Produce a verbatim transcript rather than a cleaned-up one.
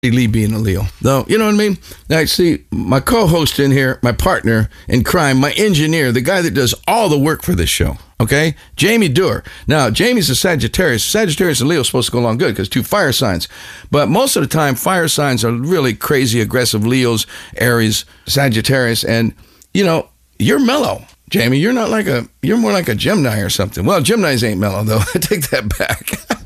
Lee being a Leo. Though, you know what I mean? Now, see, my co-host in here, my partner in crime, my engineer, the guy that does all the work for this show, okay? Jamie Dewar. Now, Jamie's a Sagittarius. Sagittarius and Leo are supposed to go along good because two fire signs. But most of the time, fire signs are really crazy, aggressive. Leos, Aries, Sagittarius. And, you know, you're mellow. Jamie, you're not like a, you're more like a Gemini or something. Well, Geminis ain't mellow, though. I take that back.